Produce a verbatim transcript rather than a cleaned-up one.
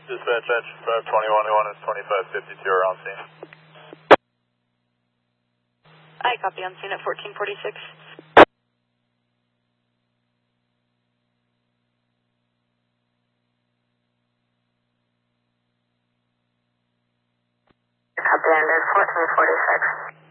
Dispatch, uh, twenty-one one is twenty-five fifty-two around scene. I copy on scene at fourteen forty-six. Copy under fourteen forty-six.